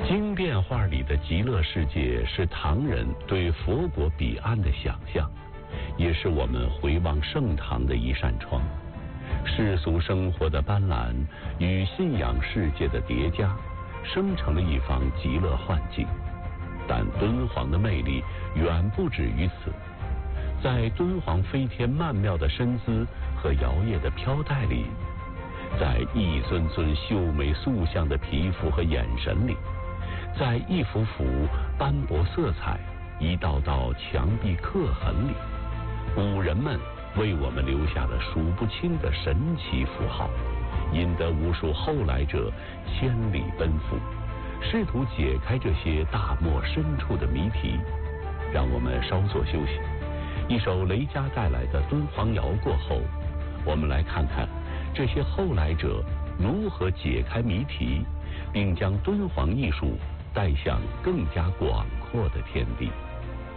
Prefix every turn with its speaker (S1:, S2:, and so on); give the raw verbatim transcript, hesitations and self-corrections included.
S1: 经变画里的极乐世界是唐人对佛国彼岸的想象，也是我们回望盛唐的一扇窗。世俗生活的斑斓与信仰世界的叠加，生成了一方极乐幻境。但敦煌的魅力远不止于此，在敦煌飞天曼妙的身姿和摇曳的飘带里，在一尊尊秀美塑像的皮肤和眼神里，在一幅幅斑驳色彩、一道道墙壁刻痕里，古人们为我们留下了数不清的神奇符号，引得无数后来者千里奔赴，试图解开这些大漠深处的谜题。让我们稍作休息，一首雷佳带来的敦煌谣过后，我们来看看这些后来者如何解开谜题，并将敦煌艺术带向更加广阔的天地。